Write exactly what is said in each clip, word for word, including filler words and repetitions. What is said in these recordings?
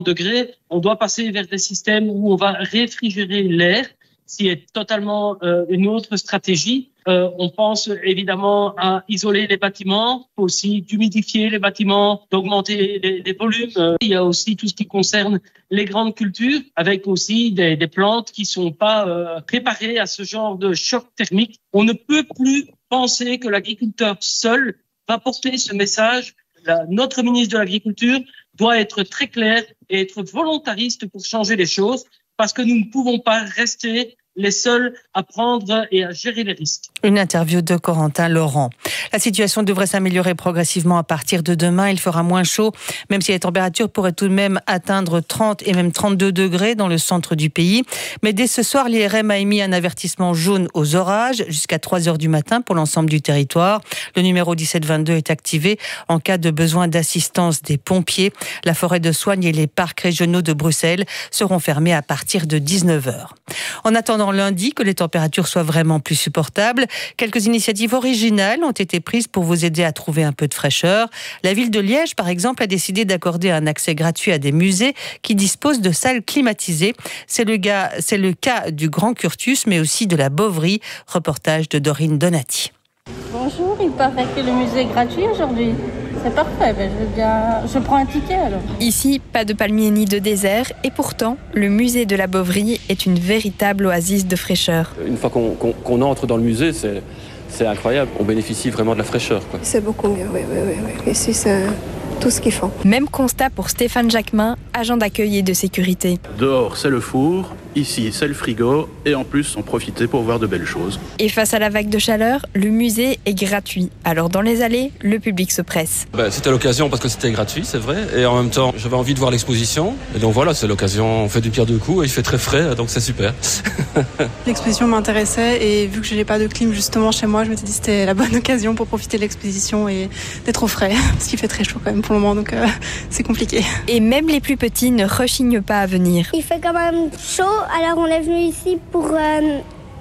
degrés, on doit passer vers des systèmes où on va réfrigérer l'air, ce qui est totalement euh, une autre stratégie. Euh, on pense évidemment à isoler les bâtiments, aussi d'humidifier les bâtiments, d'augmenter les, les volumes. Euh, il y a aussi tout ce qui concerne les grandes cultures, avec aussi des, des plantes qui sont pas euh, préparées à ce genre de choc thermique. On ne peut plus penser que l'agriculteur seul va porter ce message. La, notre ministre de l'Agriculture doit être très clair et être volontariste pour changer les choses, parce que nous ne pouvons pas rester les seuls à prendre et à gérer les risques. Une interview de Corentin Laurent. La situation devrait s'améliorer progressivement à partir de demain. Il fera moins chaud, même si les températures pourraient tout de même atteindre trente et même trente-deux degrés dans le centre du pays. Mais dès ce soir, l'I R M a émis un avertissement jaune aux orages jusqu'à trois heures du matin pour l'ensemble du territoire. Le numéro dix-sept vingt-deux est activé en cas de besoin d'assistance des pompiers. La forêt de Soignes et les parcs régionaux de Bruxelles seront fermés à partir de dix-neuf heures. En attendant lundi que les températures soient vraiment plus supportables, quelques initiatives originales ont été prises pour vous aider à trouver un peu de fraîcheur. La ville de Liège, par exemple, a décidé d'accorder un accès gratuit à des musées qui disposent de salles climatisées. C'est le, gars, c'est le cas du Grand Curtus, mais aussi de la Boverie. Reportage de Dorine Donati. Bonjour, il paraît que le musée est gratuit aujourd'hui. C'est parfait, ben je, veux bien... je prends un ticket alors. Ici, pas de palmiers ni de désert, et pourtant, le musée de la Boverie est une véritable oasis de fraîcheur. Une fois qu'on, qu'on, qu'on entre dans le musée, c'est, c'est incroyable. On bénéficie vraiment de la fraîcheur, quoi. C'est beaucoup mieux, oui, oui, oui, oui. Ici, c'est tout ce qu'ils font. Même constat pour Stéphane Jacquemin, agent d'accueil et de sécurité. Dehors, c'est le four. Ici, c'est le frigo et en plus, on profitait pour voir de belles choses. Et face à la vague de chaleur, le musée est gratuit. Alors dans les allées, le public se presse. Ben, c'était l'occasion parce que c'était gratuit, c'est vrai. Et en même temps, j'avais envie de voir l'exposition. Et donc voilà, c'est l'occasion. On fait du pierre deux coups et il fait très frais, donc c'est super. L'exposition m'intéressait et vu que je n'ai pas de clim justement chez moi, je me suis dit que c'était la bonne occasion pour profiter de l'exposition et d'être au frais. Parce qu'il fait très chaud quand même pour le moment, donc euh, c'est compliqué. Et même les plus petits ne rechignent pas à venir. Il fait quand même chaud. Alors on est venu ici pour euh,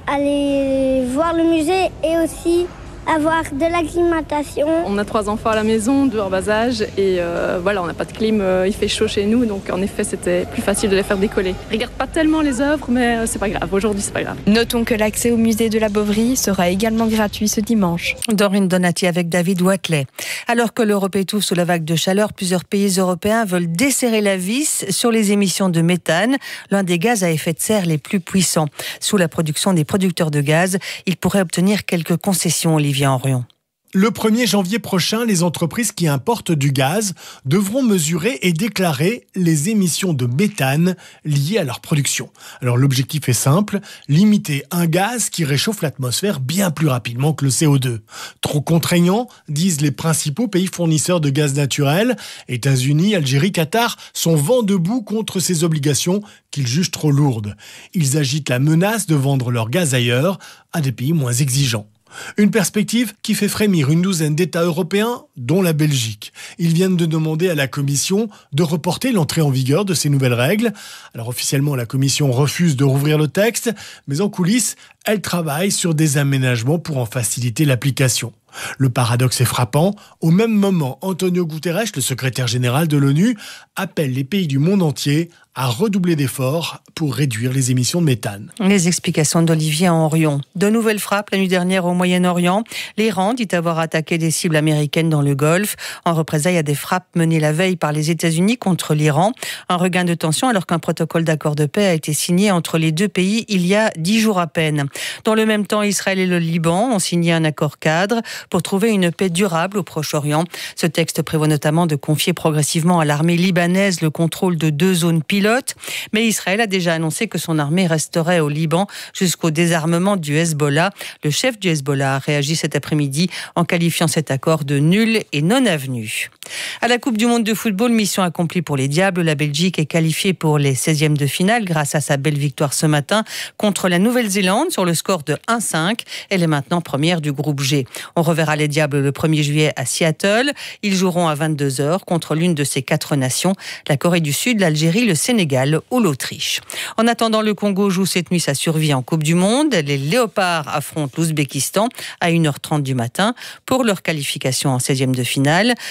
aller voir le musée et aussi avoir de l'acclimatation. On a trois enfants à la maison, deux en bas âge et euh, voilà, on n'a pas de clim, euh, il fait chaud chez nous, donc en effet c'était plus facile de les faire décoller. Je regarde pas tellement les œuvres, mais euh, c'est pas grave, aujourd'hui c'est pas grave. Notons que l'accès au musée de la Boverie sera également gratuit ce dimanche. Dorine Donati avec David Watley. Alors que l'Europe étouffe sous la vague de chaleur, plusieurs pays européens veulent desserrer la vis sur les émissions de méthane, l'un des gaz à effet de serre les plus puissants. Sous la production des producteurs de gaz, ils pourraient obtenir quelques concessions, Olivier Henrion. Le premier janvier prochain, les entreprises qui importent du gaz devront mesurer et déclarer les émissions de méthane liées à leur production. Alors l'objectif est simple, limiter un gaz qui réchauffe l'atmosphère bien plus rapidement que le C O deux. Trop contraignant, disent les principaux pays fournisseurs de gaz naturel. États-Unis, Algérie, Qatar sont vent debout contre ces obligations qu'ils jugent trop lourdes. Ils agitent la menace de vendre leur gaz ailleurs à des pays moins exigeants. Une perspective qui fait frémir une douzaine d'États européens, dont la Belgique. Ils viennent de demander à la Commission de reporter l'entrée en vigueur de ces nouvelles règles. Alors officiellement, la Commission refuse de rouvrir le texte, mais en coulisses, elle travaille sur des aménagements pour en faciliter l'application. Le paradoxe est frappant. Au même moment, Antonio Guterres, le secrétaire général de l'ONU, appelle les pays du monde entier à redoubler d'efforts pour réduire les émissions de méthane. Les explications d'Olivier Henrion. De nouvelles frappes la nuit dernière au Moyen-Orient. L'Iran dit avoir attaqué des cibles américaines dans le Golfe. En représailles à des frappes menées la veille par les États-Unis contre l'Iran. Un regain de tension alors qu'un protocole d'accord de paix a été signé entre les deux pays il y a dix jours à peine. Dans le même temps, Israël et le Liban ont signé un accord cadre pour trouver une paix durable au Proche-Orient. Ce texte prévoit notamment de confier progressivement à l'armée libanaise le contrôle de deux zones pilotes. Mais Israël a déjà annoncé que son armée resterait au Liban jusqu'au désarmement du Hezbollah. Le chef du Hezbollah a réagi cet après-midi en qualifiant cet accord de nul et non avenu. À la Coupe du monde de football, mission accomplie pour les Diables. La Belgique est qualifiée pour les seizièmes de finale grâce à sa belle victoire ce matin contre la Nouvelle-Zélande sur le score de un cinq. Elle est maintenant première du groupe G. On reverra les Diables le premier juillet à Seattle. Ils joueront à vingt-deux heures contre l'une de ces quatre nations, la Corée du Sud, l'Algérie, le Sénégal ou l'Autriche. En attendant, le Congo joue cette nuit sa survie en Coupe du monde. Les Léopards affrontent l'Ouzbékistan à une heure trente du matin pour leur qualification en seizièmes de finale. L'entraîneur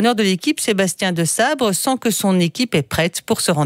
l'entraîneur de l'équipe, Sébastien Desabre, sent que son équipe est prête pour se rendre.